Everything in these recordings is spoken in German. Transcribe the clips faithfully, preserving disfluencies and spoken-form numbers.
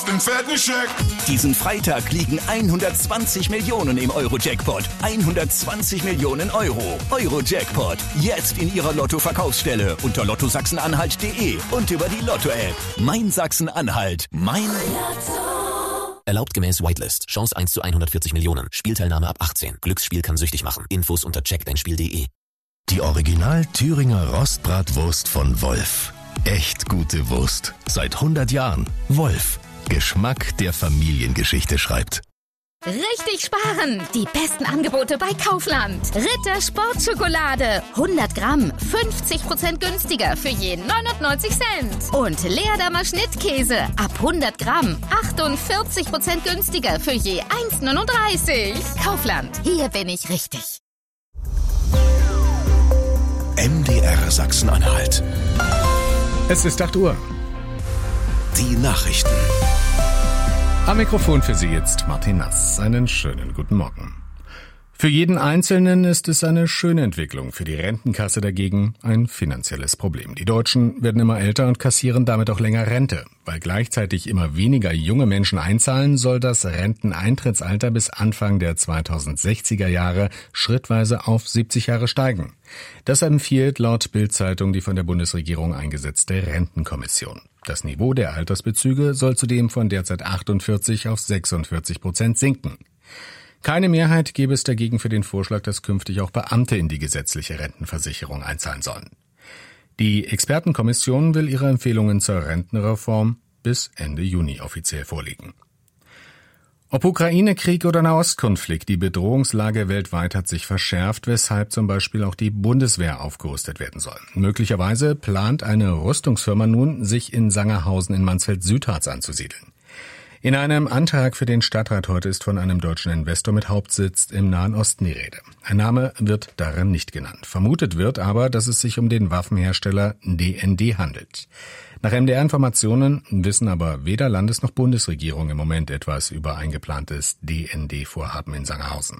Den fetten Scheck. Diesen Freitag liegen hundertzwanzig Millionen im Euro-Jackpot. hundertzwanzig Millionen Euro. Euro-Jackpot. Jetzt in Ihrer Lotto-Verkaufsstelle unter lotto sachsen-anhalt punkt de und über die Lotto-App. Mein Sachsen-Anhalt. Mein Lotto. Erlaubt gemäß Whitelist. Chance eins zu hundertvierzig Millionen. Spielteilnahme ab achtzehn. Glücksspiel kann süchtig machen. Infos unter check dein spiel punkt de. Die Original Thüringer Rostbratwurst von Wolf. Echt gute Wurst. Seit hundert Jahren. Wolf. Geschmack, der Familiengeschichte schreibt. Richtig sparen! Die besten Angebote bei Kaufland. Ritter Sportschokolade. hundert Gramm. fünfzig Prozent günstiger für je neunundneunzig Cent. Und Leerdammer Schnittkäse. Ab hundert Gramm. achtundvierzig Prozent günstiger für je eins neununddreißig. Kaufland. Hier bin ich richtig. M D R Sachsen-Anhalt. Es ist acht Uhr. Die Nachrichten. Am Mikrofon für Sie jetzt Martin Nass. Einen schönen guten Morgen. Für jeden Einzelnen ist es eine schöne Entwicklung, für die Rentenkasse dagegen ein finanzielles Problem. Die Deutschen werden immer älter und kassieren damit auch länger Rente. Weil gleichzeitig immer weniger junge Menschen einzahlen, soll das Renteneintrittsalter bis Anfang der zweitausendsechziger Jahre schrittweise auf siebzig Jahre steigen. Das empfiehlt laut Bild-Zeitung die von der Bundesregierung eingesetzte Rentenkommission. Das Niveau der Altersbezüge soll zudem von derzeit achtundvierzig auf sechsundvierzig Prozent sinken. Keine Mehrheit gäbe es dagegen für den Vorschlag, dass künftig auch Beamte in die gesetzliche Rentenversicherung einzahlen sollen. Die Expertenkommission will ihre Empfehlungen zur Rentenreform bis Ende Juni offiziell vorlegen. Ob Ukraine-Krieg oder Nahostkonflikt, die Bedrohungslage weltweit hat sich verschärft, weshalb zum Beispiel auch die Bundeswehr aufgerüstet werden soll. Möglicherweise plant eine Rüstungsfirma nun, sich in Sangerhausen in Mansfeld-Südharz anzusiedeln. In einem Antrag für den Stadtrat heute ist von einem deutschen Investor mit Hauptsitz im Nahen Osten die Rede. Ein Name wird darin nicht genannt. Vermutet wird aber, dass es sich um den Waffenhersteller D N D handelt. Nach M D R-Informationen wissen aber weder Landes- noch Bundesregierung im Moment etwas über ein geplantes D N D-Vorhaben in Sangerhausen.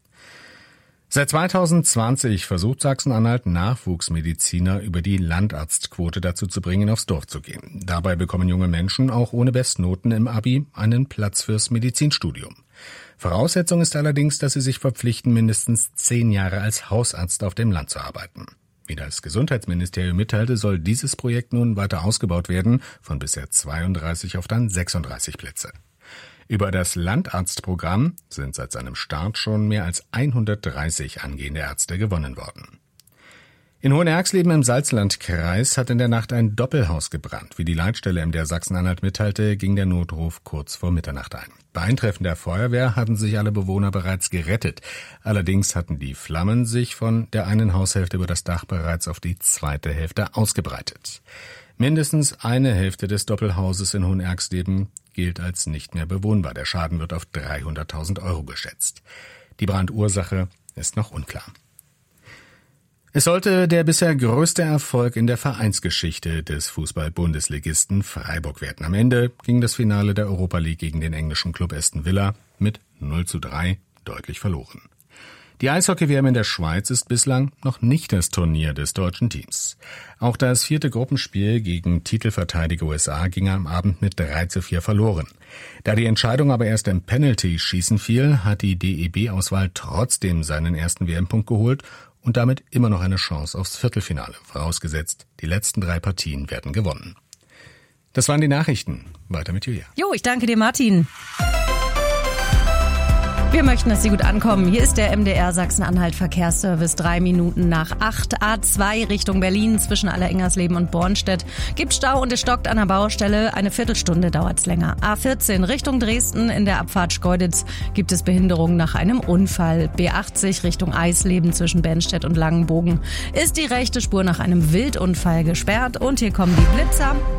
Seit zweitausendzwanzig versucht Sachsen-Anhalt, Nachwuchsmediziner über die Landarztquote dazu zu bringen, aufs Dorf zu gehen. Dabei bekommen junge Menschen auch ohne Bestnoten im Abi einen Platz fürs Medizinstudium. Voraussetzung ist allerdings, dass sie sich verpflichten, mindestens zehn Jahre als Hausarzt auf dem Land zu arbeiten. Wie das Gesundheitsministerium mitteilte, soll dieses Projekt nun weiter ausgebaut werden, von bisher zweiunddreißig auf dann sechsunddreißig Plätze. Über das Landarztprogramm sind seit seinem Start schon mehr als hundertdreißig angehende Ärzte gewonnen worden. In Hohenerxleben im Salzlandkreis hat in der Nacht ein Doppelhaus gebrannt. Wie die Leitstelle M D R Sachsen-Anhalt mitteilte, ging der Notruf kurz vor Mitternacht ein. Bei Eintreffen der Feuerwehr hatten sich alle Bewohner bereits gerettet. Allerdings hatten die Flammen sich von der einen Haushälfte über das Dach bereits auf die zweite Hälfte ausgebreitet. Mindestens eine Hälfte des Doppelhauses in Hohenerxleben gilt als nicht mehr bewohnbar. Der Schaden wird auf dreihunderttausend Euro geschätzt. Die Brandursache ist noch unklar. Es sollte der bisher größte Erfolg in der Vereinsgeschichte des Fußball-Bundesligisten Freiburg werden. Am Ende ging das Finale der Europa League gegen den englischen Club Aston Villa mit null zu drei deutlich verloren. Die Eishockey-W M in der Schweiz ist bislang noch nicht das Turnier des deutschen Teams. Auch das vierte Gruppenspiel gegen Titelverteidiger U S A ging am Abend mit drei zu vier verloren. Da die Entscheidung aber erst im Penalty-Schießen fiel, hat die D E B-Auswahl trotzdem seinen ersten W M-Punkt geholt und damit immer noch eine Chance aufs Viertelfinale, vorausgesetzt, die letzten drei Partien werden gewonnen. Das waren die Nachrichten. Weiter mit Julia. Jo, ich danke dir, Martin. Wir möchten, dass Sie gut ankommen. Hier ist der M D R Sachsen-Anhalt Verkehrsservice. Drei Minuten nach acht. A zwei Richtung Berlin zwischen Allerengersleben und Bornstedt. Gibt Stau und es stockt an der Baustelle. Eine Viertelstunde dauert's länger. A vierzehn Richtung Dresden in der Abfahrt Schkeuditz gibt es Behinderungen nach einem Unfall. B achtzig Richtung Eisleben zwischen Bennstedt und Langenbogen ist die rechte Spur nach einem Wildunfall gesperrt. Und hier kommen die Blitzer.